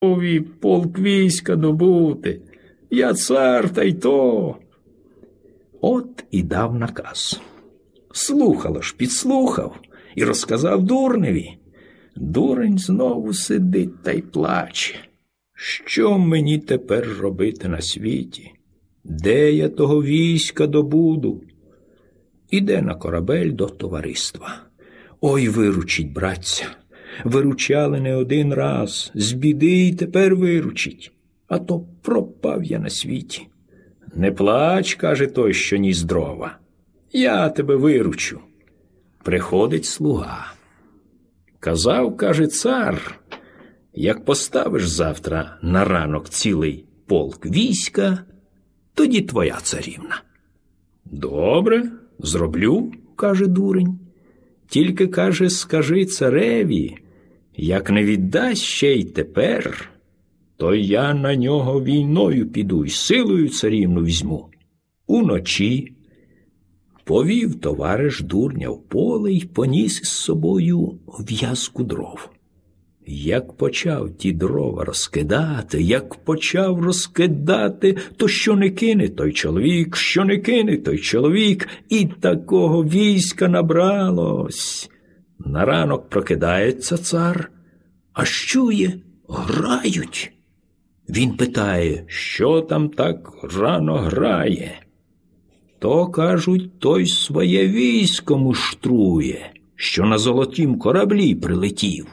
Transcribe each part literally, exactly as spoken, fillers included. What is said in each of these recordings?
Ові полк війська добути. Я цар, та й то. От і дав наказ. Слухало ж, підслухав і розказав дурневі. Дурень знову сидить та й плаче. Що мені тепер робити на світі? Де я того війська добуду? Іде на корабель до товариства. Ой, виручить, братця. Виручали не один раз, з біди й тепер виручить. А то пропав я на світі. Не плач, каже той, що ніс дрова. Я тебе виручу. Приходить слуга. Казав, каже, цар, як поставиш завтра на ранок цілий полк війська, тоді твоя царівна. Добре, зроблю, каже дурень. Тільки, каже, скажи цареві, як не віддасть ще й тепер, то я на нього війною піду й силою царівну візьму. Уночі повів товариш дурня в поле й поніс із собою в'язку дров. Як почав ті дрова розкидати, як почав розкидати, то що не кине той чоловік, що не кине той чоловік, і такого війська набралось. На ранок прокидається цар, а чує, грають. Він питає, що там так рано грає? То, кажуть, той своє військо муштрує, що на золотім кораблі прилетів.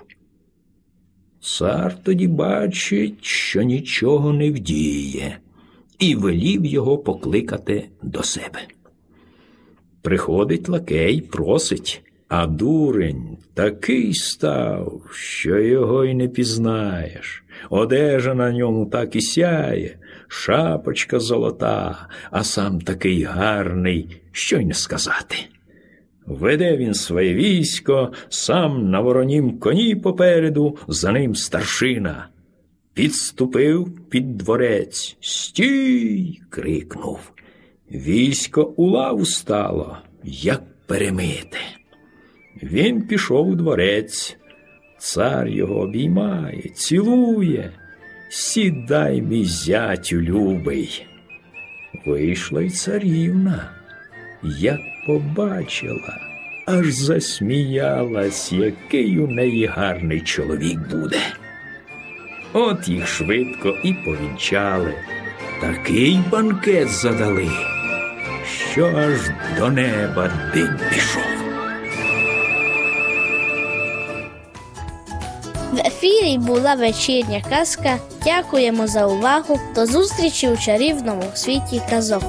Цар тоді бачить, що нічого не вдіє, і велів його покликати до себе. Приходить лакей, просить, а дурень такий став, що його й не пізнаєш. Одежа на ньому так і сяє, шапочка золота, а сам такий гарний, що й не сказати. Веде він своє військо, сам на воронім коні попереду, за ним старшина. Підступив під дворець. «Стій!» – крикнув. Військо у лаву стало, як перемите. Він пішов у дворець. Цар його обіймає, цілує. «Сідай, мій зятю любий!» Вийшла й царівна. Як побачила, аж засміялась, який у неї гарний чоловік буде. От їх швидко і повінчали. Такий банкет задали, що аж до неба дим пішов. В ефірі була вечірня казка. Дякуємо за увагу. До зустрічі у чарівному світі казок.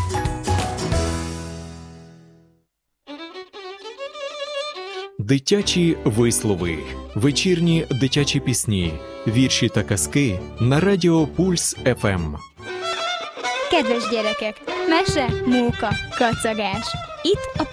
Дитячі вислови, вечірні дитячі пісні, вірші та казки на радіо Пульс еф ем. Kedves gyerekek, mese, móka, kacagás. Itt a